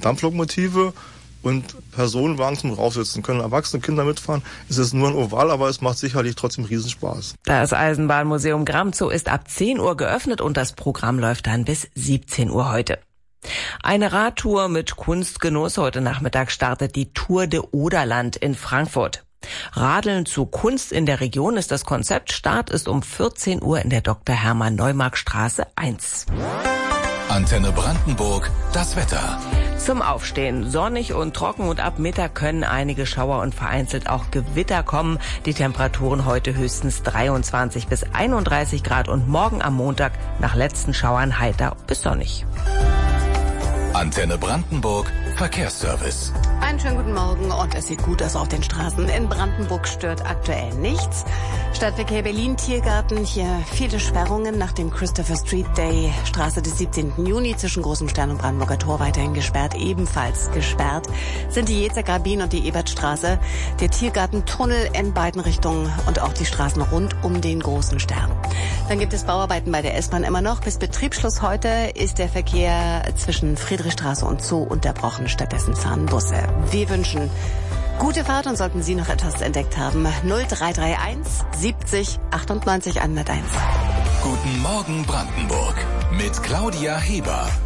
Dampflokomotive und Personenwagen zum Draufsitzen. Können erwachsene Kinder mitfahren. Es ist nur ein Oval, aber es macht sicherlich trotzdem Riesenspaß. Das Eisenbahnmuseum Gramzow ist ab 10 Uhr geöffnet und das Programm läuft dann bis 17 Uhr heute. Eine Radtour mit Kunstgenuss. Heute Nachmittag startet die Tour de Oderland in Frankfurt. Radeln zu Kunst in der Region ist das Konzept. Start ist um 14 Uhr in der Dr. Hermann Neumark Straße 1. Antenne Brandenburg, das Wetter. Zum Aufstehen. Sonnig und trocken und ab Mittag können einige Schauer und vereinzelt auch Gewitter kommen. Die Temperaturen heute höchstens 23 bis 31 Grad und morgen am Montag nach letzten Schauern heiter bis sonnig. Antenne Brandenburg, Verkehrsservice. Einen schönen guten Morgen und es sieht gut aus auf den Straßen. In Brandenburg stört aktuell nichts. Stadtverkehr Berlin, Tiergarten, hier viele Sperrungen nach dem Christopher Street Day. Straße des 17. Juni zwischen Großem Stern und Brandenburger Tor weiterhin gesperrt. Ebenfalls gesperrt sind die Jezer Grabin und die Ebertstraße, der Tiergartentunnel in beiden Richtungen und auch die Straßen rund um den Großen Stern. Dann gibt es Bauarbeiten bei der S-Bahn immer noch. Bis Betriebsschluss heute ist der Verkehr zwischen Friedrichstraße und Zoo unterbrochen. Stattdessen fahren Busse. Wir wünschen gute Fahrt und sollten Sie noch etwas entdeckt haben, 0331 70 98 101. Guten Morgen Brandenburg mit Claudia Heber.